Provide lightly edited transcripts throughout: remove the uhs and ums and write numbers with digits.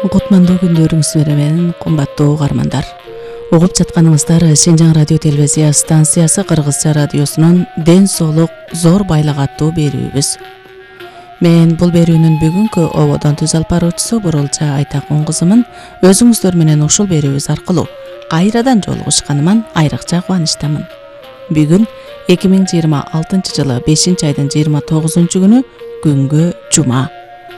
Кутмандуу күндөрүңүз менен кымбаттуу угармандар. Угуп жатканыңыздар Синжаң радио телевизия станциясы Кыргызча радиосунун Ден соолук зор байлык аттуу берүүбүз. Мен бул берүүнүн бүгүнкү ободон түз алып баруучусу Бурулча Айтакун кызымын. Өзүңүздөр менен ушул берүүбүз аркылуу кайрадан жолугушканыма айрыкча кубанычтамын. Бүгүн 2026 жылы 5-айдын 29-күнү күнгө жума.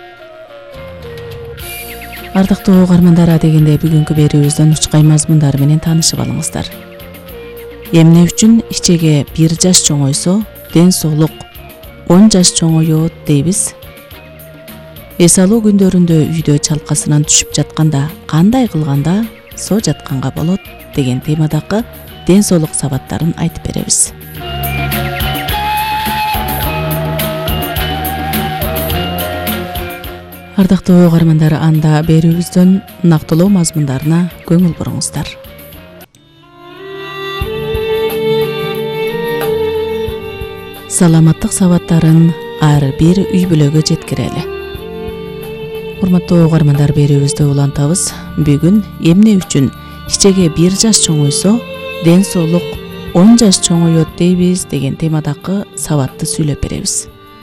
Ардактуу угармандар, дегенде бүгүнкү берүүбүздөн учкай мазмундар менен таанышып алыңыздар. Эмне үчүн ичеге 1 жаш чоңойсо, ден соолук 10 жаш чоңоёт дейбиз? Эс алуу күндөрүндө үйдө чалкасынан түшүп жатканда кандай кылганда соо жатканга болот деген темадагы ден соолук сабаттарын айтып беребиз. Ардактуу угармандар, анда берүүбүздөн нактылуу мазмундарына көңүл буруңуздар. Саламаттык сабаттарын ар бир үй бүлөгө жеткирели. Урматтуу угармандар, берүүбүздү улантабыз. Бүгүн эмне үчүн ичеге 1 жаш чоңойсо, ден соолук 10 жаш чоңоёт дейбиз деген темадагы сабатты сүйлөп беребиз.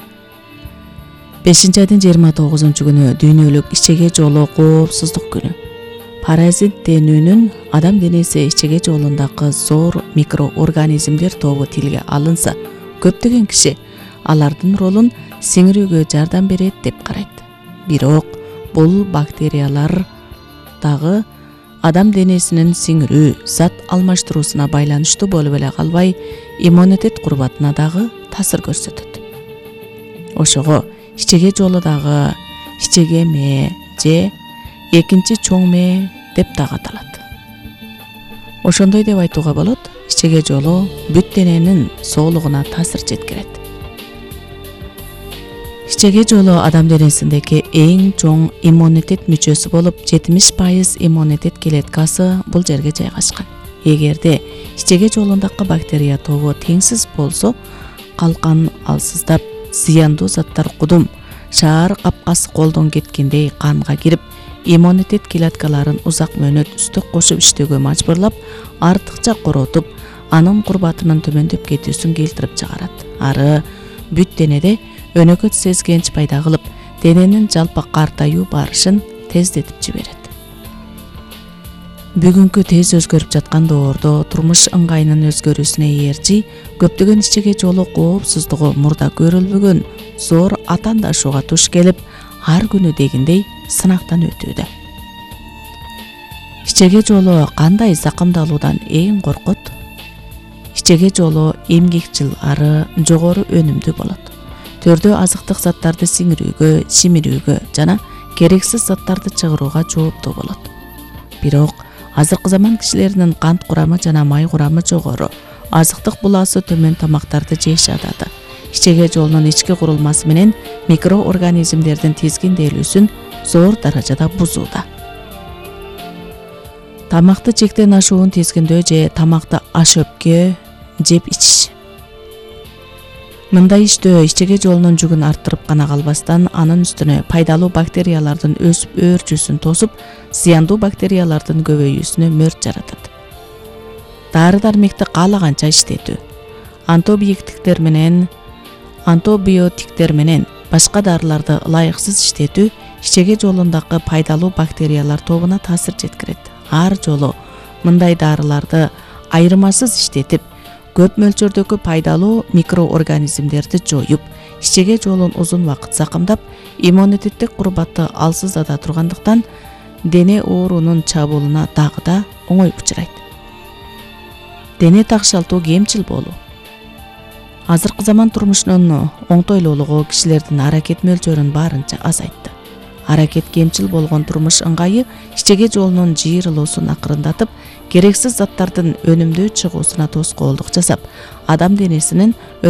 5-айдын 29-күнү дүйнөлүк ичеге жолу коопсуздук күнү. Паразиттенүүнүн адам денеси ичеге жолундагы зор микроорганизмдер тобу тилге алынса, көптөгөн киши алардын ролун сиңирүүгө жардам берет деп карайт. Бирок бул бактериялар дагы адам денесинин сиңирүү, зат алмаштыруусуна байланыштуу болуп эле калбай, иммунитет курбатына дагы таасир көрсөтөт. Ошого ичеге жолу дагы ичеге мээ же экинчи чоң мээ деп дагы аталат. Ошондой деп айтууга болот, ичеге жолу бүт дененин соолугуна таасир жеткирет. Ичеге жолу адам денесиндеги эң чоң иммунитет мүчөсү болуп, 70% иммунитет клеткасы бул жерге жайгашкан. Эгерде ичеге жолундагы бактерия тобу теңсиз болсо, калкан алсыздап, зыяндуу заттар кудум, шаар капкасы колдон кеткендей канга кирип, иммунитет клеткаларын узак мөөнөт үстөк кошуп иштөөгө мажбурлап, артыкча коротуп, анын курбатынын төмөндөп кетүүсүн келтирип чыгарат. Ары бүт денеде өнөкөт сезгенч пайда кылып, дененин жалпы картаюу барышын тездетип жиберет. Бүгүнкү тез өзгөрүп жаткан доордо турмуш ыңгайынын өзгөрүүсүнө ээрчи көптөгөн ичеге жолу коопсуздугу мурда көрүлбөгөн зор атаандашууга туш келип, ар күнү дегендей сынактан өтүүдө. Ичеге жолу кандай закымдалуудан эң коркот? Ичеге жолу эмгекчил, ары жогору өнүмдүү болот. Төрдө азыктык заттарды сиңирүүгө, шимирүүгө жана керексиз заттарды чыгарууга жооптуу болот. Бирок азыркы заман кишилеринин кант курамы жана май курамы жогору, азыктык булаасы төмөн тамактарды жешатады. Ичеге жолунун ички курулмасы менен микроорганизмдердин тизгинделүүсүн зор даражада бузууда. Тамакты чектен ашуун тизгиндөө же тамакты ашөпкө жеп ичиш. Мындай иштөө ичеге жолунун жүгүн арттырып гана калбастан, анын үстүнө пайдалуу бактериялардын өсүп өөрчүүсүн тосуп, зыяндуу бактериялардын көбөйүүсүнө мөрт жаратат. Дары-дармекти каалаганча иштетүү, антибиотиктер менен башка дарыларды ылайыксыз иштетүү ичеге жолундагы пайдалуу бактериялар тобуна таасир жеткирет. Ар жолу мындай дарыларды айырмасыз иштетип, көп мөлчөрдөгү пайдалуу микроорганизмдерди жоюп, ичеге жолун узун убакыт закымдап, иммунитеттик курбаты алсыздата тургандыктан дене оорунун чабуулуна дагы да оңой учурайт. Дене такшалтуу, кемчил болуу. Азыркы заман турмушунун оңтойлуулугу кишилердин аракет мөлчөрүн барынча азайтты. Аракет кемчил болгон турмуш ыңгайы ичеге жолунун жыйрылуусун акырындатып, керексиз заттардын өнүмдүү чыгуусуна тоскоолдук жасап, адам денесинин